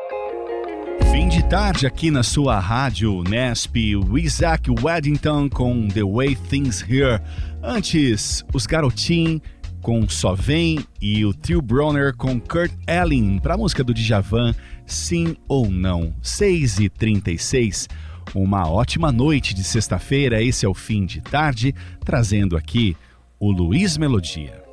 Fim de tarde aqui na sua rádio Nesp, o Isaac Waddington com The Way Things Here. Antes, os Garotin com Só Vem e o Trio Bronner com Kurt Elling para a música do Djavan, Sim ou Não. 6h36, uma ótima noite de sexta-feira, esse é o Fim de Tarde, trazendo aqui o Luiz Melodia.